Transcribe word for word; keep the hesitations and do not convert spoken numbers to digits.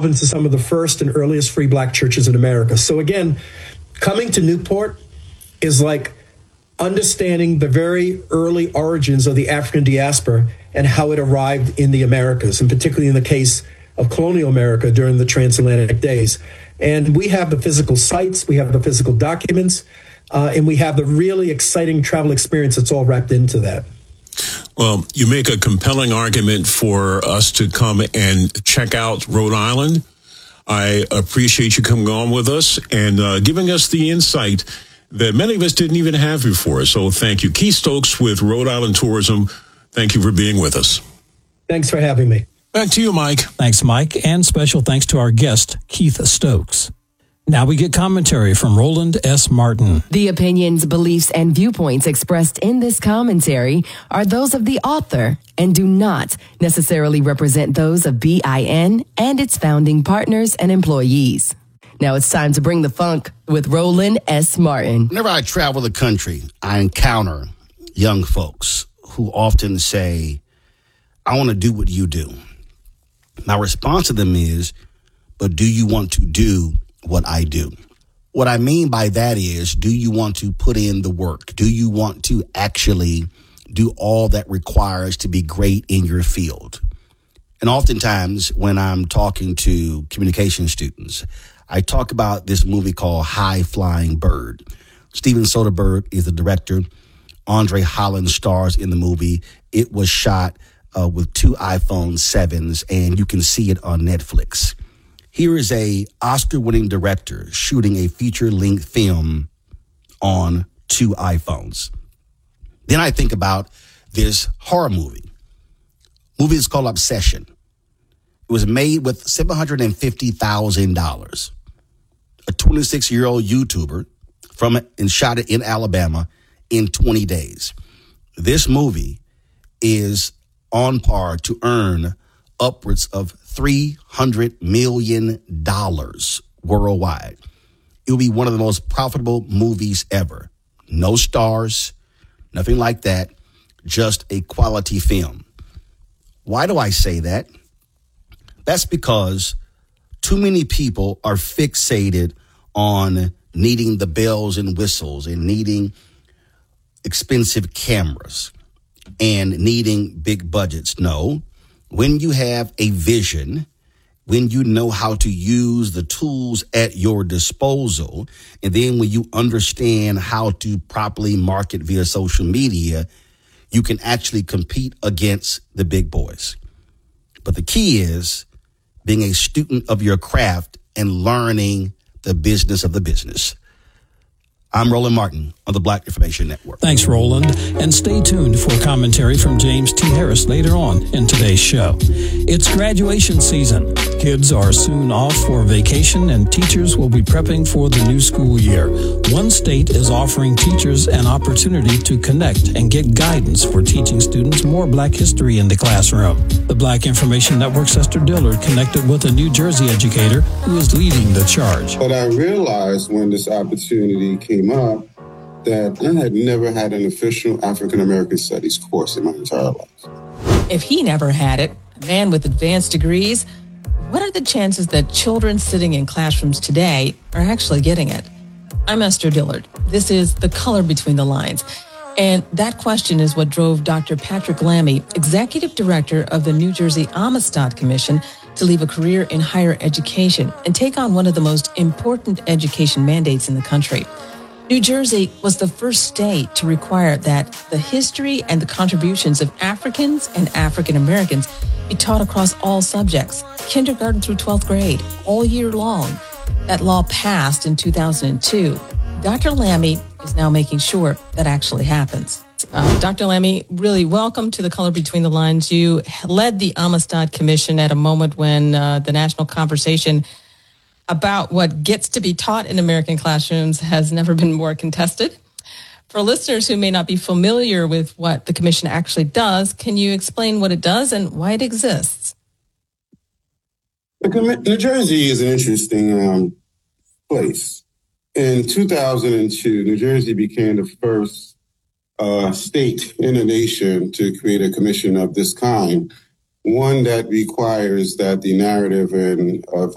evolve into some of the first and earliest free black churches in America. So again, coming to Newport is like understanding the very early origins of the African diaspora and how it arrived in the Americas, and particularly in the case of colonial America during the transatlantic days. And we have the physical sites, we have the physical documents, uh, and we have the really exciting travel experience that's all wrapped into that. Well, you make a compelling argument for us to come and check out Rhode Island. I appreciate you coming on with us and uh, giving us the insight that many of us didn't even have before. So thank you. Keith Stokes with Rhode Island Tourism. Thank you for being with us. Thanks for having me. Back to you, Mike. Thanks, Mike. And special thanks to our guest, Keith Stokes. Now we get commentary from Roland S. Martin. The opinions, beliefs, and viewpoints expressed in this commentary are those of the author and do not necessarily represent those of B I N and its founding partners and employees. Now it's time to bring the funk with Roland S. Martin. Whenever I travel the country, I encounter young folks who often say, I want to do what you do. My response to them is, but do you want to do what I do? What I mean by that is, do you want to put in the work? Do you want to actually do all that requires to be great in your field? And oftentimes when I'm talking to communication students, I talk about this movie called High Flying Bird. Steven Soderbergh is the director. Andre Holland stars in the movie. It was shot uh, with two iPhone sevens, and you can see it on Netflix. Here is a Oscar-winning director shooting a feature-length film on two iPhones. Then I think about this horror movie. Movie is called Obsession. It was made with seven hundred fifty thousand dollars. A twenty-six-year-old YouTuber from and shot it in Alabama in twenty days. This movie is on par to earn upwards of three hundred million dollars worldwide. It will be one of the most profitable movies ever. No stars, nothing like that, just a quality film. Why do I say that? That's because too many people are fixated on needing the bells and whistles and needing expensive cameras and needing big budgets. No, when you have a vision, when you know how to use the tools at your disposal, and then when you understand how to properly market via social media, you can actually compete against the big boys. But the key is being a student of your craft and learning the business of the business. I'm Roland Martin on the Black Information Network. Thanks, Roland. And stay tuned for commentary from James T. Harris later on in today's show. It's graduation season. Kids are soon off for vacation, and teachers will be prepping for the new school year. One state is offering teachers an opportunity to connect and get guidance for teaching students more Black history in the classroom. The Black Information Network's Esther Dillard connected with a New Jersey educator who is leading the charge. But I realized when this opportunity came up that I had never had an official African American Studies course in my entire life. If he never had it, a man with advanced degrees, what are the chances that children sitting in classrooms today are actually getting it? I'm Esther Dillard. This is The Color Between the Lines. And that question is what drove Doctor Patrick Lamy, Executive Director of the New Jersey Amistad Commission, to leave a career in higher education and take on one of the most important education mandates in the country. New Jersey was the first state to require that the history and the contributions of Africans and African Americans be taught across all subjects, kindergarten through twelfth grade, all year long. That law passed in two thousand two. Doctor Lamy is now making sure that actually happens. Uh, Doctor Lamy, really welcome to The Color Between the Lines. You led the Amistad Commission at a moment when uh, the national conversation about what gets to be taught in American classrooms has never been more contested. For listeners who may not be familiar with what the commission actually does, can you explain what it does and why it exists? New Jersey is an interesting um, place. In two thousand two, New Jersey became the first uh, state in the nation to create a commission of this kind, one that requires that the narrative and of